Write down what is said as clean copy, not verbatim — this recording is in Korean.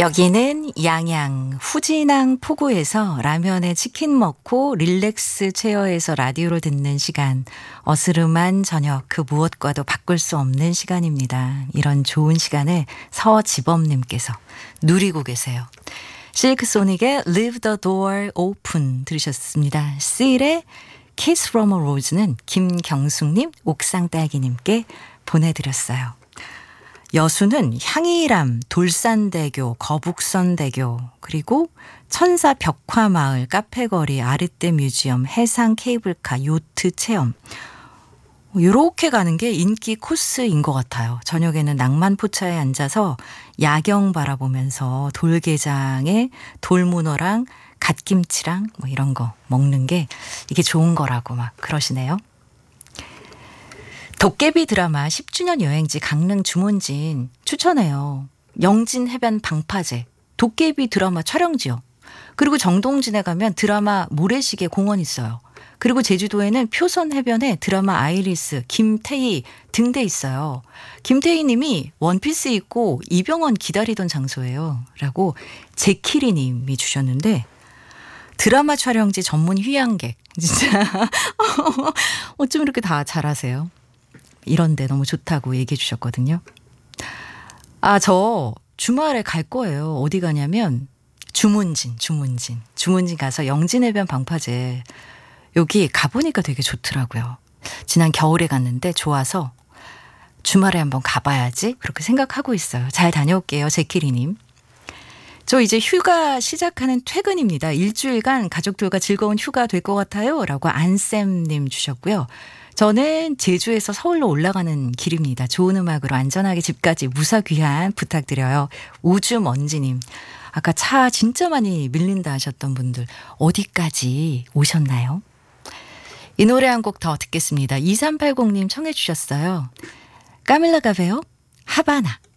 여기는 양양 후진항 포구에서 라면에 치킨 먹고 릴렉스 체어에서 라디오를 듣는 시간. 어스름한 저녁 그 무엇과도 바꿀 수 없는 시간입니다. 이런 좋은 시간을 서지범님께서 누리고 계세요. 실크소닉의 Leave the Door Open 들으셨습니다. 실의 Kiss from a Rose는 김경숙님, 옥상딸기님께 보내드렸어요. 여수는 향이람, 돌산대교, 거북선대교, 그리고 천사벽화마을, 카페거리, 아르떼 뮤지엄, 해상 케이블카, 요트 체험. 이렇게 가는 게 인기 코스인 것 같아요. 저녁에는 낭만포차에 앉아서 야경 바라보면서 돌게장에 돌문어랑 갓김치랑 뭐 이런 거 먹는 게 이게 좋은 거라고 막 그러시네요. 도깨비 드라마 10주년 여행지 강릉 주문진 추천해요. 영진 해변 방파제, 도깨비 드라마 촬영지요. 그리고 정동진에 가면 드라마 모래시계 공원 있어요. 그리고 제주도에는 표선 해변에 드라마 아이리스, 김태희 등대 있어요. 김태희 님이 원피스 입고 이병헌 기다리던 장소예요. 라고 제키리 님이 주셨는데 드라마 촬영지 전문 휴양객. 진짜 어쩜 이렇게 다 잘하세요. 이런데 너무 좋다고 얘기해 주셨거든요. 아, 저 주말에 갈 거예요. 어디 가냐면 주문진 가서 영진해변 방파제 여기 가보니까 되게 좋더라고요. 지난 겨울에 갔는데 좋아서 주말에 한번 가봐야지 그렇게 생각하고 있어요. 잘 다녀올게요, 제키리님. 저 이제 휴가 시작하는 퇴근입니다. 일주일간 가족들과 즐거운 휴가 될 것 같아요. 라고 안쌤님 주셨고요. 저는 제주에서 서울로 올라가는 길입니다. 좋은 음악으로 안전하게 집까지 무사귀환 부탁드려요. 우주먼지님. 아까 차 진짜 많이 밀린다 하셨던 분들 어디까지 오셨나요? 이 노래 한 곡 더 듣겠습니다. 2380님 청해 주셨어요. 까밀라 가베요 하바나.